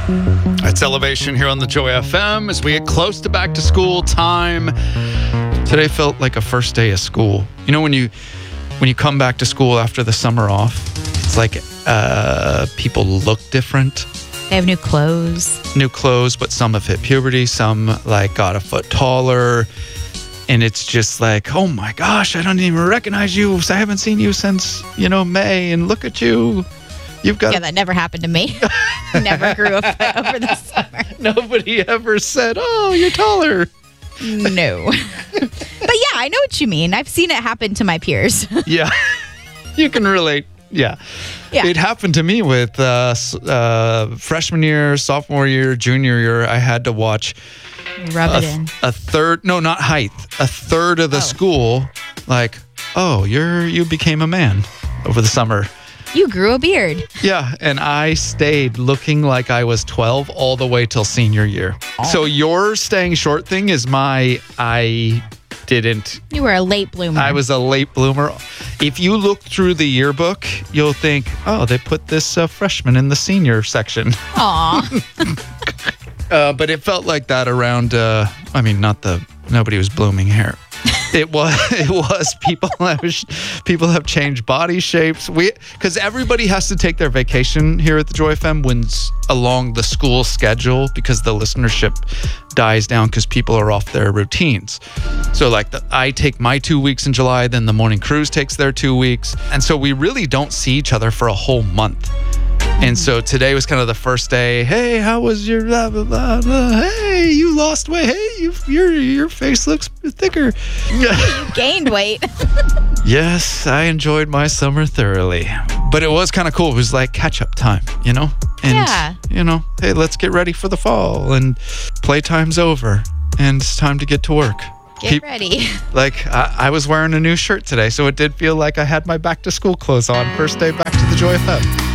It's Elevation here on the Joy FM as we get close to back to school time. Today felt like a first day of school. You know, when you come back to school after the summer off, it's like people look different. They have new clothes. But some have hit puberty. Some like got a foot taller. And it's just like, oh my gosh, I don't even recognize you. I haven't seen you since, May. And look at you. You've got... Yeah, that never happened to me. Never grew a foot over the summer. Nobody ever said, oh, you're taller. No. But yeah, I know what you mean. I've seen it happen to my peers. Yeah. You can relate. Yeah. It happened to me with freshman year, sophomore year, junior year. I had to watch a third, no, not height, a third of the school. Like, oh, you became a man over the summer. You grew a beard. Yeah, and I stayed looking like I was 12 all the way till senior year. Oh. So your staying short thing is I didn't. You were a late bloomer. I was a late bloomer. If you look through the yearbook, you'll think, oh, they put this freshman in the senior section. Aw. But it felt like that around, nobody was blooming hair. It was people have changed body shapes. Because everybody has to take their vacation here at the Joy FM along the school schedule because the listenership dies down because people are off their routines. So I take my 2 weeks in July, then the morning cruise takes their 2 weeks. And so we really don't see each other for a whole month. And so today was kind of the first day. Hey, how was your blah, blah, blah, blah. Hey, you lost weight. Hey, your face looks thicker. You gained weight. Yes, I enjoyed my summer thoroughly. But it was kind of cool. It was like catch-up time, And, hey, let's get ready for the fall. And playtime's over. And it's time to get to work. Get ready. I was wearing a new shirt today, so it did feel like I had my back-to-school clothes on. First day back to the Joy FM.